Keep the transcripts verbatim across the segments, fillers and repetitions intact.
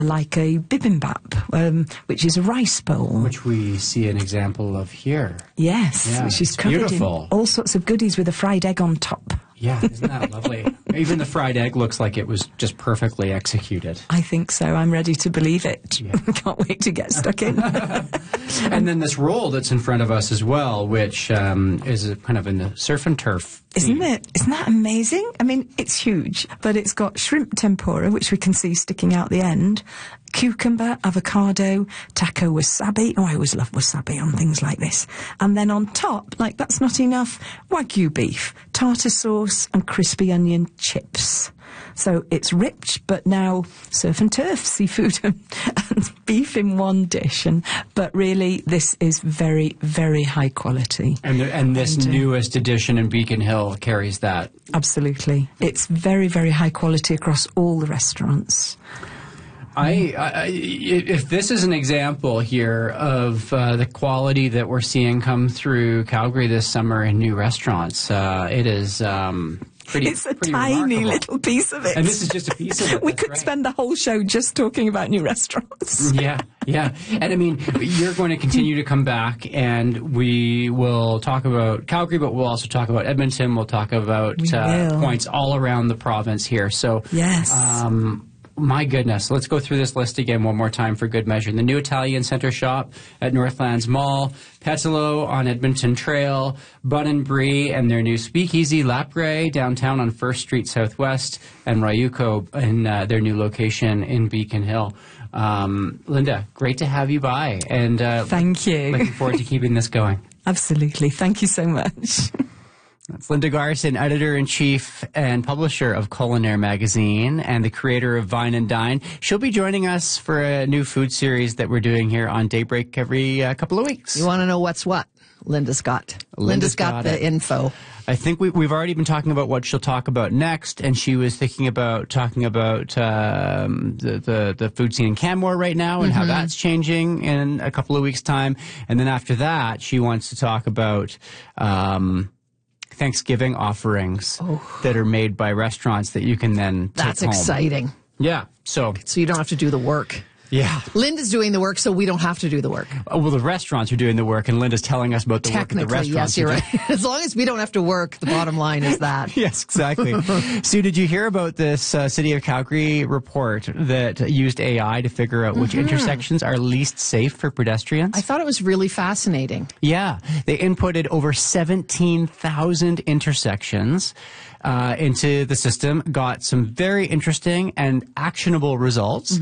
like a bibimbap, um, which is a rice bowl. Which we see an example of here. Yes, yeah, which is covered beautiful. in all sorts of goodies with a fried egg on top. Yeah, isn't that lovely? Even the fried egg looks like it was just perfectly executed. I think so. I'm ready to believe it. Yeah. Can't wait to get stuck in. And then this roll that's in front of us as well, which um, is kind of in the surf and turf. Isn't theme. it? Isn't that amazing? I mean, it's huge, but it's got shrimp tempura, which we can see sticking out the end, cucumber, avocado, taco wasabi. Oh, I always love wasabi on things like this. And then on top, like that's not enough, Wagyu beef, tartar sauce, and crispy onion chips. So it's rich, but now surf and turf, seafood and, and beef in one dish. And, but really, this is very, very high quality. And, the, and this and, uh, newest edition in Beacon Hill carries that. Absolutely. It's very, very high quality across all the restaurants. I, I, if this is an example here of uh, the quality that we're seeing come through Calgary this summer in new restaurants, uh, it is um, pretty. It's a pretty tiny remarkable. little piece of it, and this is just a piece of it. We That's could right. spend the whole show just talking about new restaurants. Yeah, yeah, and I mean, you're going to continue to come back, and we will talk about Calgary, but we'll also talk about Edmonton. We'll talk about We uh, will. points all around the province here. So Yes. Um, My goodness. Let's go through this list again one more time for good measure. The new Italian Center Shop at Northlands Mall, Petalo on Edmonton Trail, Bun and Brie and their new Speakeasy Lapre downtown on First Street Southwest, and Ryuko in uh, their new location in Beacon Hill. Um, Linda, great to have you by. And uh, Thank you. Looking forward to keeping this going. Absolutely. Thank you so much. That's Linda Garson, editor-in-chief and publisher of Culinaire Magazine and the creator of Vine and Dine. She'll be joining us for a new food series that we're doing here on Daybreak every uh, couple of weeks. You want to know what's what? Linda's got. Linda's Linda's got, got the it. info. I think we, we've already been talking about what she'll talk about next, and she was thinking about talking about um, the, the, the food scene in Canmore right now and Mm-hmm. how that's changing in a couple of weeks' time. And then after that, she wants to talk about Um, Thanksgiving offerings Oh. that are made by restaurants that you can then take That's home. exciting. Yeah. So, So you don't have to do the work. yeah. Linda's doing the work, so we don't have to do the work. Oh, well, the restaurants are doing the work, and Linda's telling us about the work that the Technically, restaurants yes, you're are right. doing. As long as we don't have to work, the bottom line is that. Yes, exactly. Sue, did you hear about this uh, City of Calgary report that used A I to figure out which intersections are least safe for pedestrians? I thought it was really fascinating. Yeah, they inputted over seventeen thousand intersections uh, into the system, got some very interesting and actionable results.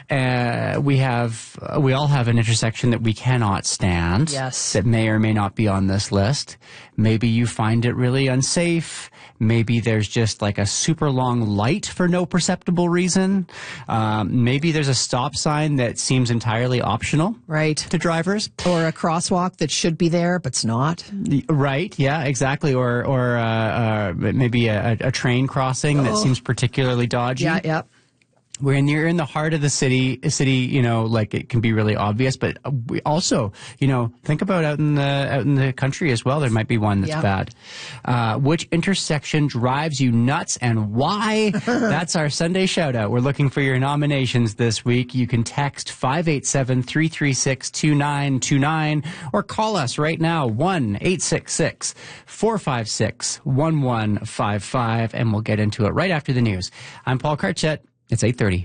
Uh, we have, uh, we all have an intersection that we cannot stand. Yes. That may or may not be on this list. Maybe you find it really unsafe. Maybe there's just like a super long light for no perceptible reason. Um, maybe there's a stop sign that seems entirely optional Right. to drivers. Or a crosswalk that should be there, but's not. Right, yeah, exactly. Or or uh, uh, maybe a, a train crossing that seems particularly dodgy. Yeah, yeah. When you're in the heart of the city, city, you know, like it can be really obvious. But we also, you know, think about out in the out in the country as well. There might be one that's Yeah. bad. Uh, which intersection drives you nuts and why? That's our Sunday shout out. We're looking for your nominations this week. You can text five eight seven, three three six, two nine two nine or call us right now one eight six six, four five six, one one five five, and we'll get into it right after the news. I'm Paul Karchet. It's eight thirty.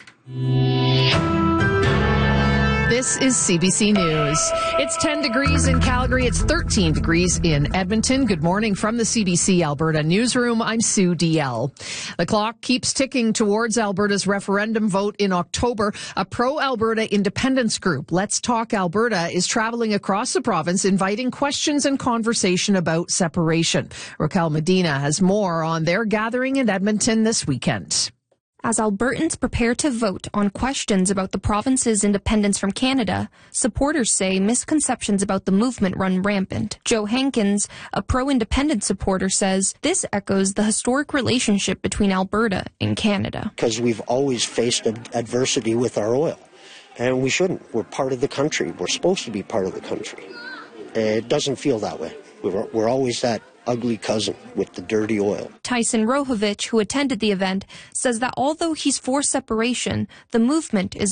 This is C B C News. It's ten degrees in Calgary. It's thirteen degrees in Edmonton. Good morning from the C B C Alberta newsroom. I'm Sue D L. The clock keeps ticking towards Alberta's referendum vote in October. A pro-Alberta independence group, Let's Talk Alberta, is traveling across the province inviting questions and conversation about separation. Raquel Medina has more on their gathering in Edmonton this weekend. As Albertans prepare to vote on questions about the province's independence from Canada, supporters say misconceptions about the movement run rampant. Joe Hankins, a pro-independence supporter, says this echoes the historic relationship between Alberta and Canada. Because we've always faced ad- adversity with our oil, and we shouldn't. We're part of the country. We're supposed to be part of the country. It doesn't feel that way. We're, we're always at ugly cousin with the dirty oil. Tyson Rohovich, who attended the event, says that although he's for separation, the movement is